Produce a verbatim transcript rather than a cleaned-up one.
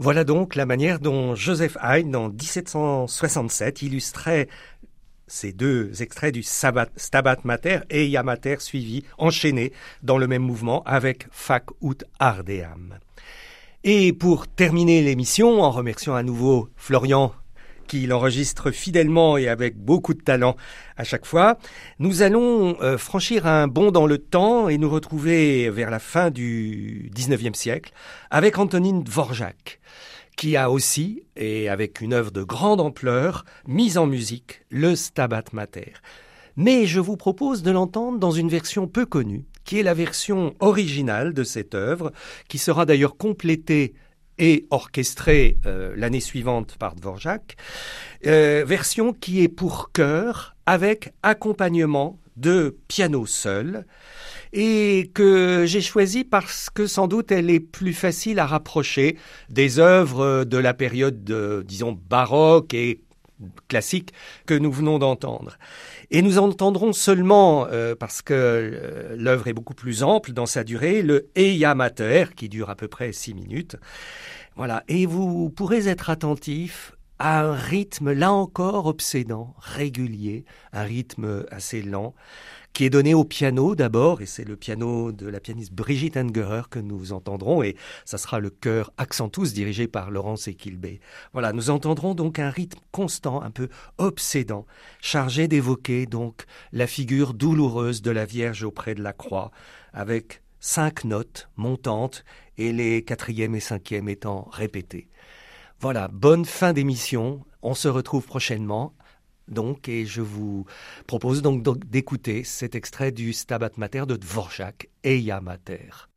Voilà donc la manière dont Joseph Haydn, en dix-sept cent soixante-sept, illustrait ces deux extraits du Stabat Mater et Eia Mater suivis, enchaînés dans le même mouvement avec Fac ut ardeam. Et pour terminer l'émission, en remerciant à nouveau Florian, qui l'enregistre fidèlement et avec beaucoup de talent à chaque fois, nous allons euh, franchir un bond dans le temps et nous retrouver vers la fin du dix-neuvième siècle avec Antonín Dvořák, qui a aussi, et avec une œuvre de grande ampleur, mis en musique le Stabat Mater. Mais je vous propose de l'entendre dans une version peu connue, qui est la version originale de cette œuvre, qui sera d'ailleurs complétée et orchestrée euh, l'année suivante par Dvořák, euh, version qui est pour chœur avec accompagnement de piano seul, et que j'ai choisie parce que sans doute elle est plus facile à rapprocher des œuvres de la période, de, disons, baroque et classique que nous venons d'entendre. Et nous entendrons seulement, euh, parce que euh, l'œuvre est beaucoup plus ample dans sa durée, le Eia Mater, qui dure à peu près six minutes. Voilà. Et vous pourrez être attentif à un rythme, là encore, obsédant, régulier, un rythme assez lent, qui est donné au piano d'abord, et c'est le piano de la pianiste Brigitte Ungerer que nous entendrons, et ça sera le chœur Accentus dirigé par Laurence Equilbé. Voilà, nous entendrons donc un rythme constant, un peu obsédant, chargé d'évoquer donc la figure douloureuse de la Vierge auprès de la croix, avec cinq notes montantes et les quatrième et cinquième étant répétées. Voilà, bonne fin d'émission, on se retrouve prochainement. Donc, et je vous propose donc d'écouter cet extrait du Stabat Mater de Dvořák, Eia Mater.